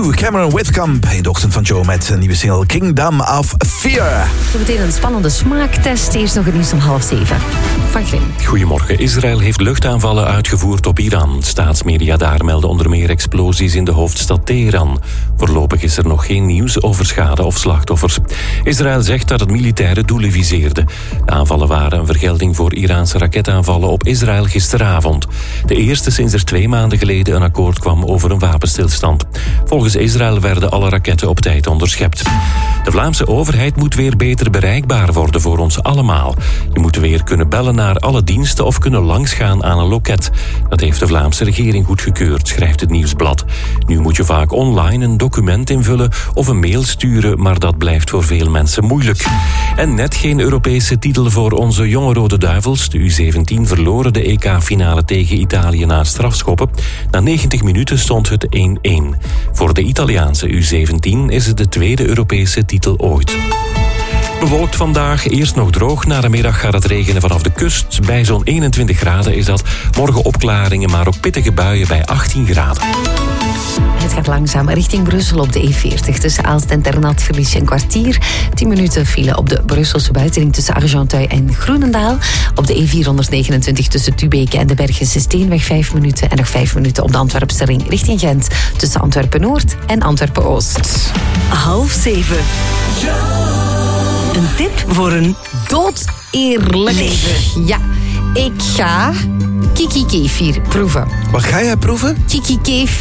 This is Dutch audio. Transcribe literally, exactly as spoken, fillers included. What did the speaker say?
U, Cameron Whitcomb in de ochtend van Joe met een nieuwe single Kingdom of Fear. Zometeen een spannende smaaktest. Eerst nog het nieuws om half zeven. Van Grim. Goedemorgen. Israël heeft luchtaanvallen uitgevoerd op Iran. Staatsmedia daar melden onder meer explosies in de hoofdstad Teheran. Voorlopig is er nog geen nieuws over schade of slachtoffers. Israël zegt dat het militaire doelen viseerde. De aanvallen waren een vergelding voor Iraanse raketaanvallen op Israël gisteravond. De eerste sinds er twee maanden geleden een akkoord kwam over een wapenstilstand. Volgens Israël werden alle raketten op tijd onderschept. De Vlaamse overheid moet weer beter bereikbaar worden voor ons allemaal. Je moet weer kunnen bellen naar alle diensten of kunnen langsgaan aan een loket. Dat heeft de Vlaamse regering goedgekeurd, schrijft het Nieuwsblad. Nu moet je vaak online een document invullen of een mail sturen, maar dat blijft voor veel mensen moeilijk. En net geen Europese titel voor onze jonge Rode Duivels. De U zeventien verloren de E K-finale tegen Italië na strafschoppen. Na negentig minuten stond het één-één. Voor de Italiaanse U zeventien is het de tweede Europese titel ooit. Bewolkt vandaag, eerst nog droog. Na de middag gaat het regenen vanaf de kust. Bij zo'n eenentwintig graden is dat. Morgen opklaringen, maar ook pittige buien bij achttien graden. Het gaat langzaam richting Brussel op de E veertig. Tussen Aalst en Ternat verlies je een kwartier. tien minuten file op de Brusselse buitenring tussen Argenteuil en Groenendaal. Op de E vierhonderdnegenentwintig tussen Tubeke en de Bergische Steenweg vijf minuten. En nog vijf minuten op de Antwerpse ring richting Gent. Tussen Antwerpen-Noord en Antwerpen-Oost. Half zeven. Een tip voor een doodeerlijk leven. Ja, ik ga Kiki Kefir proeven. Wat ga jij proeven? Kiki Kefir.